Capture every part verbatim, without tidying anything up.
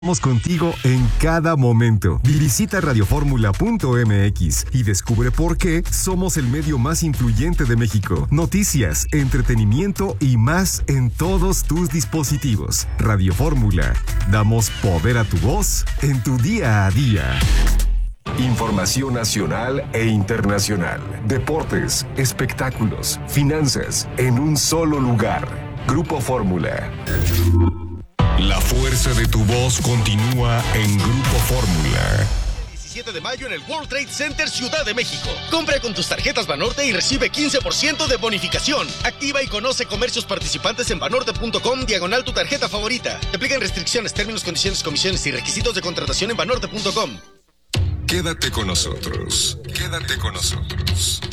Estamos contigo en cada momento. Visita radioformula punto m x y descubre por qué somos el medio más influyente de México. Noticias, entretenimiento y más en todos tus dispositivos. Radio Fórmula. Damos poder a tu voz en tu día a día. Información nacional e internacional. Deportes, espectáculos, finanzas, en un solo lugar. Grupo Fórmula. La fuerza de tu voz continúa en Grupo Fórmula. diecisiete de mayo en el World Trade Center, Ciudad de México. Compra con tus tarjetas Banorte y recibe quince por ciento de bonificación. Activa y conoce comercios participantes en banorte punto com, diagonal tu tarjeta favorita. Te aplican restricciones, términos, condiciones, comisiones y requisitos de contratación en banorte punto com. Quédate con nosotros. Quédate con nosotros.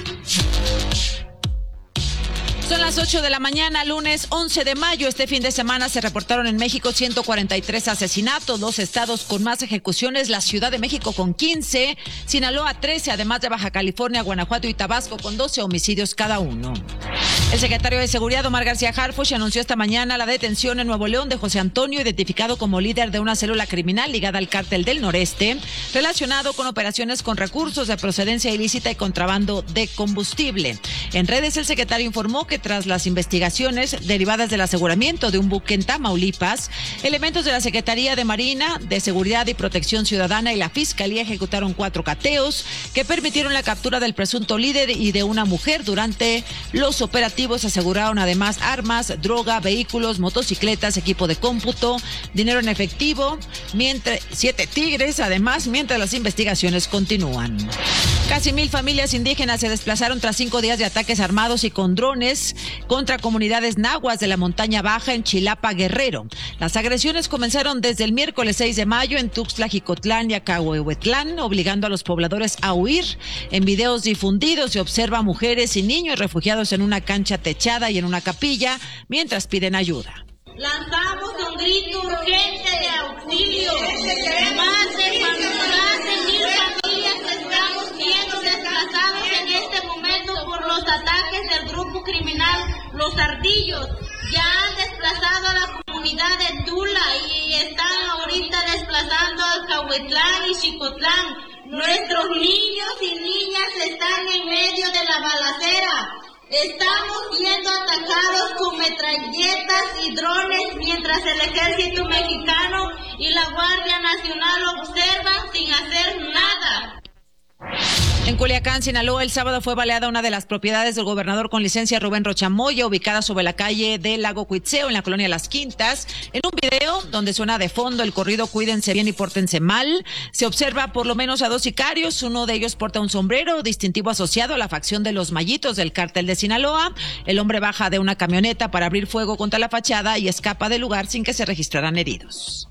Son las ocho de la mañana, lunes once de mayo. Este fin de semana se reportaron en México ciento cuarenta y tres asesinatos. Los estados con más ejecuciones, la Ciudad de México con quince, Sinaloa trece, además de Baja California, Guanajuato y Tabasco con doce homicidios cada uno. El secretario de Seguridad, Omar García Harfuch, anunció esta mañana la detención en Nuevo León de José Antonio, identificado como líder de una célula criminal ligada al Cártel del Noreste, relacionado con operaciones con recursos de procedencia ilícita y contrabando de combustible. En redes, el secretario informó que tras las investigaciones derivadas del aseguramiento de un buque en Tamaulipas, elementos de la Secretaría de Marina, de Seguridad y Protección Ciudadana y la Fiscalía ejecutaron cuatro cateos que permitieron la captura del presunto líder y de una mujer. Durante los operativos aseguraron además armas, droga, vehículos, motocicletas, equipo de cómputo, dinero en efectivo, mientras siete tigres, además, mientras las investigaciones continúan. Casi mil familias indígenas se desplazaron tras cinco días de ataques armados y con drones contra comunidades nahuas de la montaña baja en Chilapa, Guerrero. Las agresiones comenzaron desde el miércoles seis de mayo en Tuxtla, Jicotlán y Acahuehuetlán, obligando a los pobladores a huir. En videos difundidos se observa a mujeres y niños refugiados en una cancha techada y en una capilla mientras piden ayuda. Lanzamos un grito urgente de auxilio. Más de más de mil familias estamos siendo desplazados en este momento por los ataques del grupo criminal Los Ardillos. Ya han desplazado a la comunidad de Tula y están ahorita desplazando a Cahuetlán y Xicotlán. Nuestros niños y niñas están en medio de la balacera. Estamos siendo atacados con metralletas y drones mientras el ejército mexicano y la Guardia Nacional observan sin hacer nada. En Culiacán, Sinaloa, el sábado fue baleada una de las propiedades del gobernador con licencia Rubén Rocha Moya, ubicada sobre la calle del Lago Cuitzeo, en la colonia Las Quintas. En un video donde suena de fondo el corrido "Cuídense bien y pórtense mal", se observa por lo menos a dos sicarios. Uno de ellos porta un sombrero distintivo asociado a la facción de los Mayitos del Cártel de Sinaloa. El hombre baja de una camioneta para abrir fuego contra la fachada y escapa del lugar sin que se registraran heridos.